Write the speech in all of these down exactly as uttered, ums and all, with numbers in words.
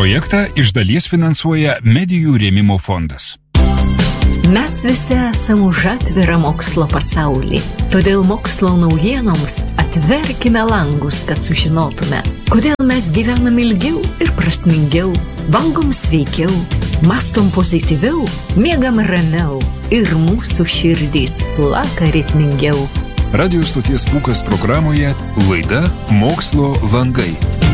Projektą iš dalies finansuoja Medijų rėmimo fondas. Mes visi esame už atvirą mokslo pasaulį. Todėl mokslo naujienoms atverkime langus, kad sužinotume, kodėl mes gyvenam ilgiau ir prasmingiau, valgom sveikiau, mastom pozityviau, miegam ramiau ir mūsų širdys plaka ritmingiau. Radio stoties Pūkas programoje laida Mokslo langai.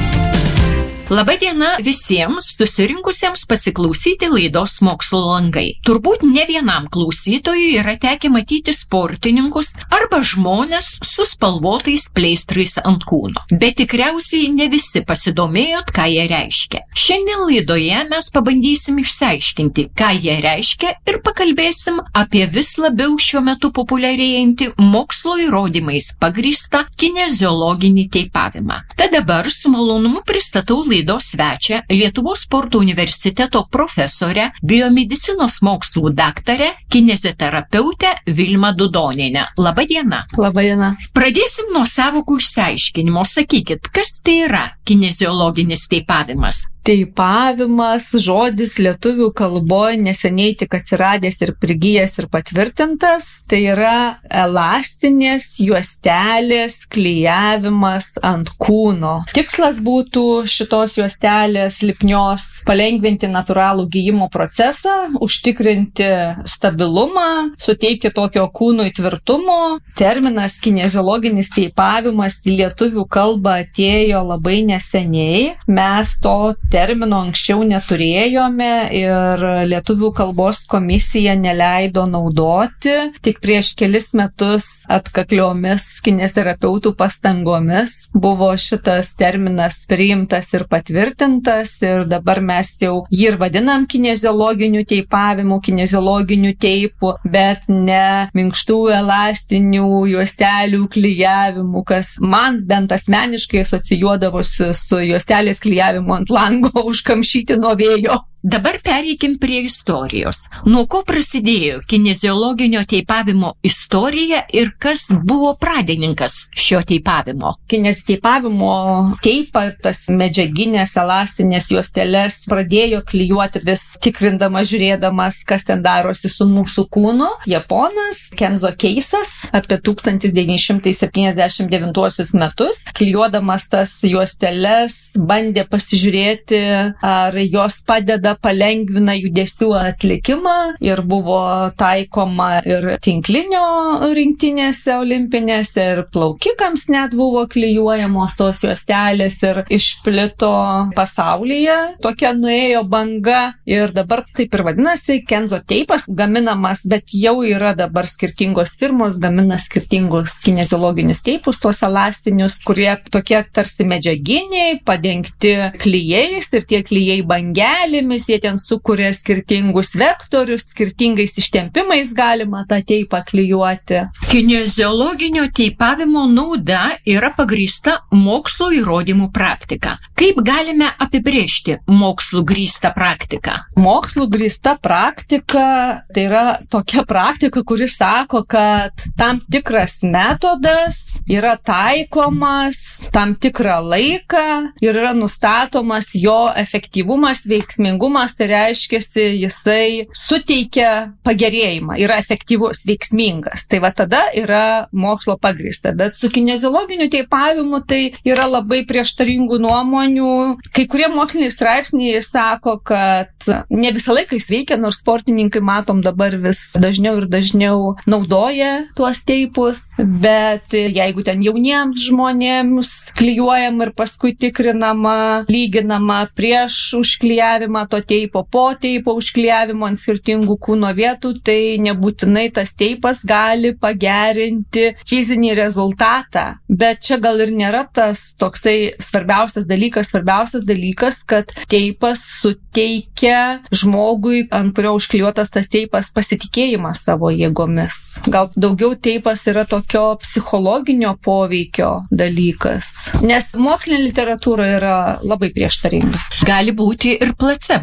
Labadiena visiems susirinkusiems pasiklausyti laidos Mokslo langai. Turbūt ne vienam klausytojui yra tekę matyti sportininkus arba žmonės su spalvotais pleistrais ant kūno. Bet tikriausiai ne visi pasidomėjot, ką jie reiškia. Šiandien laidoje mes pabandysim išsiaiškinti, ką jie reiškia ir pakalbėsim apie vis labiau šiuo metu populiarėjantį mokslo įrodymais pagrįstą kineziologinį teipavimą. Tad dabar su malonumu pristatau laidą laidos svečią, Lietuvos sporto universiteto profesorę, biomedicinos mokslų daktarę, kineziterapeutę Vilmą Dudonienę. Labadiena. Labadiena. Pradėsim nuo sąvokų išsiaiškinimo. Sakykit, kas tai yra kineziologinis teipavimas? Teipavimas, žodis lietuvių kalboje neseniai tik atsiradęs ir prigijęs ir patvirtintas, tai yra elastinės juostelės klijavimas ant kūno. Tikslas būtų šitos juostelės lipnios palengvinti natūralų gijimo procesą, užtikrinti stabilumą, suteikti tokio kūnui tvirtumo. Terminas kineziologinis teipavimas į lietuvių kalbą atėjo labai neseniai. Mes to termino anksčiau neturėjome ir Lietuvių kalbos komisija neleido naudoti. Tik prieš kelis metus atkakliomis kineziterapeutų pastangomis buvo šitas terminas priimtas ir patvirtintas ir dabar mes jau jį ir vadinam kineziologiniu teipavimu, kineziologiniu teipu, bet ne minkštų elastinių juostelių klijavimu, kas man bent asmeniškai asocijuodavosi su juostelės klijavimu ant lango užkamšyti nuo vėjo. Dabar pereikim prie istorijos. Nuo ko prasidėjo kineziologinio teipavimo istorija ir kas buvo pradininkas šio teipavimo? Kineziteipavimo teipą, tas medžiaginės elastinės juosteles pradėjo klijuoti vis tikrindamas, žiūrėdamas, kas ten darosi su mūsų kūnu. Japonas Kenzo Keisas apie tūkstantis devyni šimtai septyniasdešimt devintuosius metus, klijuodamas tas juosteles, bandė pasižiūrėti, ar jos padeda palengvina judesių atlikimą ir buvo taikoma ir tinklinio rinktinėse olimpinėse ir plaukikams net buvo klijuojamos tos juostelės ir išplito pasaulyje. Tokia nuėjo banga ir dabar taip ir vadinasi Kenzo teipas, gaminamas, bet jau yra dabar skirtingos firmos, gamina skirtingus kineziologinius teipus, tuos elastinius, kurie tokie tarsi medžiaginiai, padengti klijais ir tie klijai bangelėmis, jie ten sukuria skirtingus vektorius, skirtingais ištempimais galima tą teipą klijuoti. Kineziologinio teipavimo nauda yra pagrįsta mokslo įrodymų praktika. Kaip galime apibrėžti mokslu grįstą praktiką? Mokslu grįsta praktika tai yra tokia praktika, kuri sako, kad tam tikras metodas yra taikomas tam tikrą laiką ir yra nustatomas jo efektyvumas, veiksmingumas, tai reiškia, jisai suteikia pagerėjimą, yra efektyvus, veiksmingas. Tai va tada yra mokslo pagrįsta. Bet su kineziologiniu teipavimu tai yra labai prieštaringų nuomonių. Kai kurie moksliniai straipsniai sako, kad ne visą laiką jis veikia, nors sportininkai matom dabar vis dažniau ir dažniau naudoja tuos teipus, bet jeigu ten jauniems žmonėms klijuojam ir paskui tikrinama, lyginama prieš užklijavimą to teipo, po teipo užklijavimo ant skirtingų kūno vietų, tai nebūtinai tas teipas gali pagerinti fizinį rezultatą. Bet čia gal ir nėra tas toksai svarbiausias dalykas. Svarbiausias dalykas, kad teipas suteikia žmogui, ant kurio užklijuotas tas teipas, pasitikėjimą savo jėgomis. Gal daugiau teipas yra tokio psichologinio poveikio dalykas. Nes mokslinė literatūra yra labai prieštaringa. Gali būti ir placebo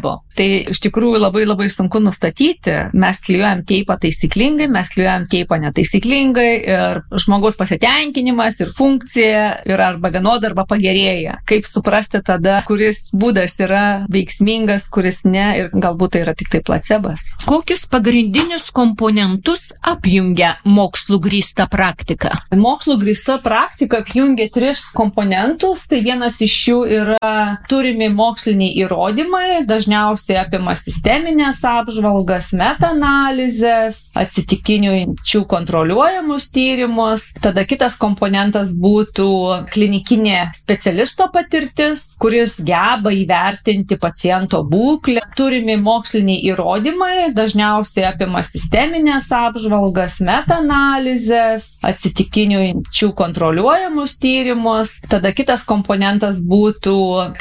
placebo? Tai iš tikrųjų labai labai sunku nustatyti. Mes klijuojam teipą taisyklingai, mes klijuojam teipą netaisyklingai ir žmogaus pasitenkinimas ir funkcija yra arba vienoda, arba pagerėja. Kaip suprasti tada, kuris būdas yra veiksmingas, kuris ne ir galbūt tai yra tik tai placebas? Kokius pagrindinius komponentus apjungia mokslų grįsta praktika? Mokslų grįsta praktika apjungia tris komponentus. Tai vienas iš jų yra turimi moksliniai įrodymai, dažniausiai apima sisteminės apžvalgas, metaanalizės, atsitikinių imčių kontroliuojamus tyrimus. Tada kitas komponentas būtų klinikinė specialisto patirtis, kuris geba įvertinti paciento būklę. Turimi moksliniai įrodymai, dažniausiai apima sisteminės apžvalgas, metaanalizės, atsitikinių imčių kontroliuojamus tyrimus. Tada kitas komponentas būtų